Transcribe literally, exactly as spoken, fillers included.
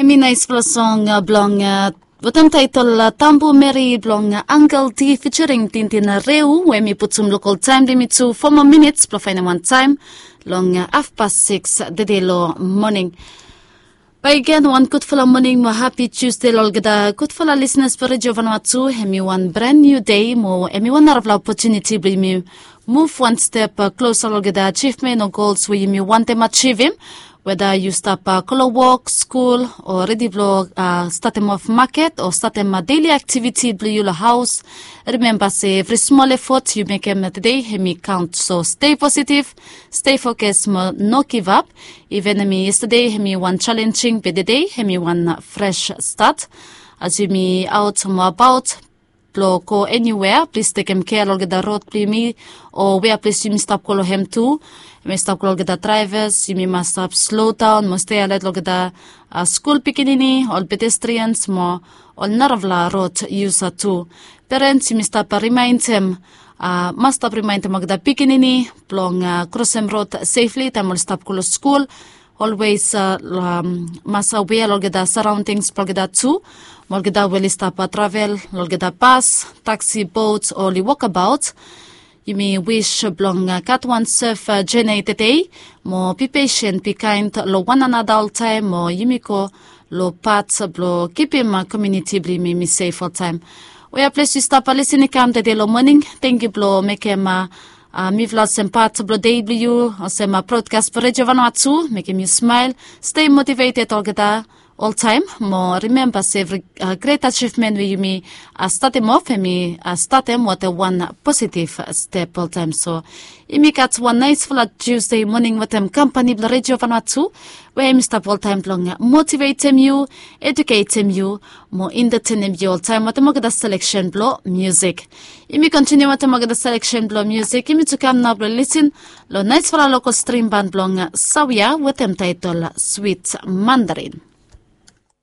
Hemi nice for a song uh, belong uh, Watam title uh, Tambo Mary belong uh, Uncle T featuring Tintin Reu where me put some local time limit to four more minutes plus final one time long uh, half past six the day low morning. By again one good full morning mo happy Tuesday lolgada good full listeners for Radio Vanuatu hemi one brand new day mo hemi one of opportunity bring me move one step uh, closer lolgada achievement or goals where you want them achieve him. Whether you start a color walk, school, or ready vlog, uh, start them off market, or start them a daily activity, blue your house. Remember, say every small effort you make them today, hemi count. So stay positive, stay focused, no give up. Even me yesterday, hemi one challenging by the day, hemi one fresh start. As you me out more about, blow go anywhere, please take him care of the road, please me, or where please you stop call him too. You stop call the drivers, you must stop slow down, must stay alert look at the uh, school pickinini, all pedestrians, more, all narvla road user too. Parents, you must stop remind them, uh, must stop remind them of the pickinini, long uh, cross them road safely, time will stop call school. Always uh, um, must aware look at the surroundings, plug that too. Molgada will stop a travel, lolgada pass, taxi, boats, or walkabout. You may wish blong uh, cat one surf uh, journey today. More be patient, be kind, lo one another all time, more yumiko, lo parts, blo keep him uh, community, bli me me safe all time. We are pleased to stop a listening cam today lo morning. Thank you, blo, make him uh, uh, me vlog some parts, blo W, or some uh, broadcast for Radio Vanuatu, make him you smile, stay motivated, all gada. All time, more remember every uh, great achievement where you may uh, start them off and me uh, start them with a one positive step all time. So, you make at one nice full of Tuesday morning with them company the Radio Vanuatu where you stop all time long motivate them you, educate them you, more entertain them you all time with the selection blow music. You may continue with the selection blow music. You may to come now listen lo nice for a local stream band blong Sawya with them title Sweet Mandarin.